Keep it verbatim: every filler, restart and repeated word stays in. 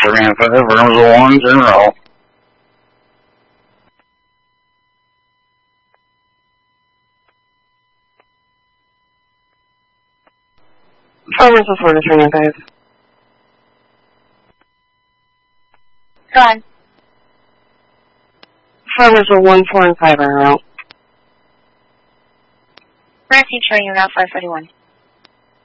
three and five, rooms of one zero. Farmers of four to three and five. Go on. Farmers of one, four, and five are out. Mercy, showing you now five forty-one.